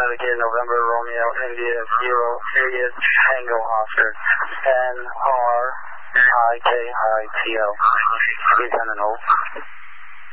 Connecticut, November, Romeo, India, 0, period, Tango, Oscar, NRIKITO. Please send a note.